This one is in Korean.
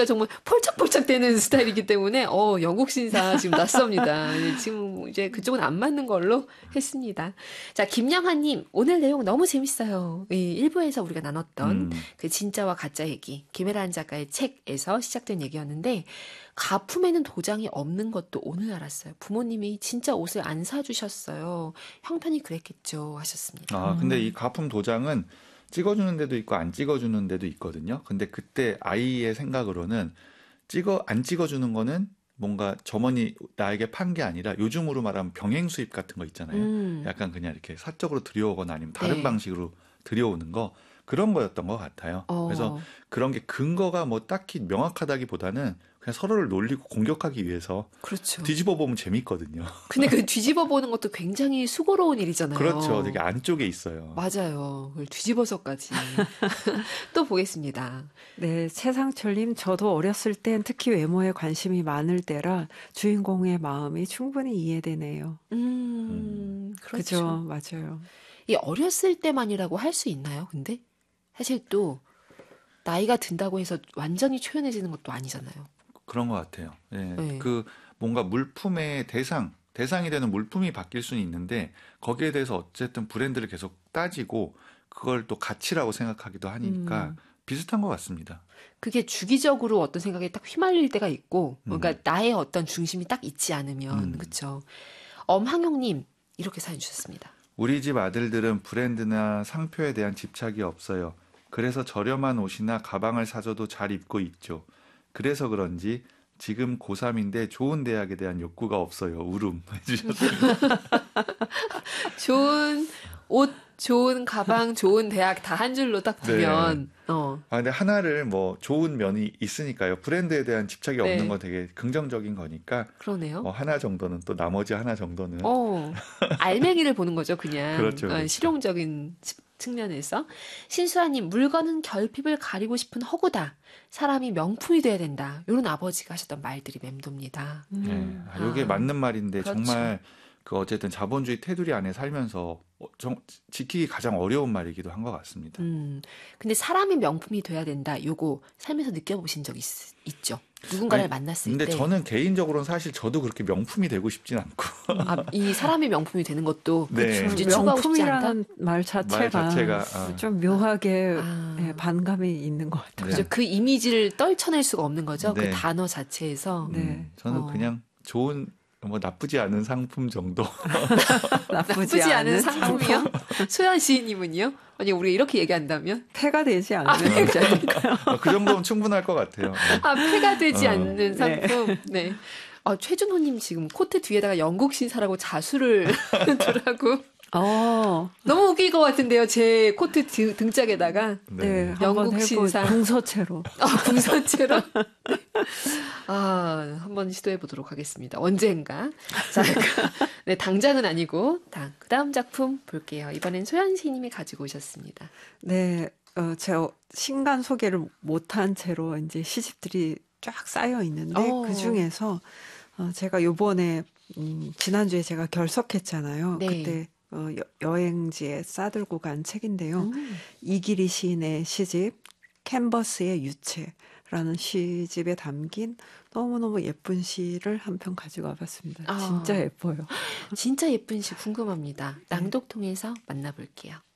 보니까 정말 펄쩍펄쩍 되는 스타일이기 때문에 영국 신사 지금 낯섭니다. 지금 이제 그쪽은 안 맞는 걸로 했습니다. 자, 김양화님, 오늘 내용 너무 재밌어요. 일부에서 우리가 나눴던 그 진짜와 가짜 얘기, 김혜란 작가의 책에서 시작된 얘기였는데 가품에는 도장이 없는 것도 오늘 알았어요. 부모님이 진짜 옷을 안 사주셨어요. 형편이 그랬겠죠 하셨습니다. 근데 이 가품 도장은 찍어주는 데도 있고 안 찍어주는 데도 있거든요. 근데 그때 아이의 생각으로는 안 찍어주는 거는 뭔가 점원이 나에게 판 게 아니라 요즘으로 말하면 병행 수입 같은 거 있잖아요. 약간 그냥 이렇게 사적으로 들여오거나 아니면 다른 네. 방식으로 들여오는 거 그런 거였던 것 같아요. 그래서 그런 게 근거가 뭐 딱히 명확하다기보다는 그냥 서로를 놀리고 공격하기 위해서 그렇죠. 뒤집어 보면 재밌거든요. 근데 그 뒤집어 보는 것도 굉장히 수고로운 일이잖아요. 그렇죠. 되게 안쪽에 있어요. 맞아요. 그걸 뒤집어서까지. 또 보겠습니다. 네, 최상철님, 저도 어렸을 땐 특히 외모에 관심이 많을 때라 주인공의 마음이 충분히 이해되네요. 그렇죠. 그죠, 맞아요. 이 어렸을 때만이라고 할 수 있나요? 근데 사실 또 나이가 든다고 해서 완전히 초연해지는 것도 아니잖아요. 그런 것 같아요. 네. 네. 그 뭔가 물품의 대상이 되는 물품이 바뀔 수는 있는데 거기에 대해서 어쨌든 브랜드를 계속 따지고 그걸 또 가치라고 생각하기도 하니까 비슷한 것 같습니다. 그게 주기적으로 어떤 생각에 딱 휘말릴 때가 있고, 그러니까 나의 어떤 중심이 딱 있지 않으면, 그렇죠. 엄항영님 이렇게 사연 주셨습니다. 우리 집 아들들은 브랜드나 상표에 대한 집착이 없어요. 그래서 저렴한 옷이나 가방을 사줘도 잘 입고 있죠. 그래서 그런지 지금 고3인데 좋은 대학에 대한 욕구가 없어요. 울음 해주셨습니다. 좋은 옷, 좋은 가방, 좋은 대학 다 한 줄로 딱 보면. 네. 근데 하나를 뭐 좋은 면이 있으니까요. 브랜드에 대한 집착이 네. 없는 건 되게 긍정적인 거니까. 그러네요. 하나 정도는 또 나머지 하나 정도는. 알맹이를 보는 거죠, 그냥. 그렇죠. 실용적인 측면에서. 신수아님, 물건은 결핍을 가리고 싶은 허구다. 사람이 명품이 돼야 된다. 이런 아버지가 하셨던 말들이 맴돕니다. 네. 이게 맞는 말인데 그렇죠. 정말 어쨌든 자본주의 테두리 안에 살면서 지키기 가장 어려운 말이기도 한 것 같습니다. 근데 사람이 명품이 돼야 된다. 요거 삶에서 느껴보신 적 있죠? 누군가를 만났을 근데 때. 저는 개인적으로 사실 저도 그렇게 명품이 되고 싶진 않고. 이 사람이 명품이 되는 것도 네. 굳이 추구하고 싶지 않다. 명품이라는 말 자체가 좀 묘하게 반감이 있는 것 같아요. 그죠. 그 이미지를 떨쳐낼 수가 없는 거죠. 네. 그 단어 자체에서. 저는 그냥 좋은 나쁘지 않은 상품 정도. 나쁘지 않은 상품이요? 소연 시인님은요? 아니 우리가 이렇게 얘기한다면? 폐가 되지 않는 여자니까요. 그 정도면 충분할 것 같아요. 폐가 되지 않는 상품. 네. 최준호님 지금 코트 뒤에다가 영국 신사라고 자수를 두라고. 너무 웃길 것 같은데요. 제 코트 등짝에다가 네, 영국 신사 궁서체로. 궁서체로. 한번 시도해 보도록 하겠습니다. 언젠가. 자, 네, 당장은 아니고 그 다음 작품 볼게요. 이번엔 소연시님이 가지고 오셨습니다. 네, 제가 신간 소개를 못한 채로 이제 시집들이 쫙 쌓여 있는데 그 중에서 제가 요번에 지난주에 제가 결석했잖아요. 네. 그때 여행지에 싸들고 간 책인데요. 이기리 시인의 시집 캔버스의 유채라는 시집에 담긴 너무너무 예쁜 시를 한 편 가지고 와봤습니다. 진짜 예뻐요. 진짜 예쁜 시 궁금합니다. 낭독 통해서 만나볼게요.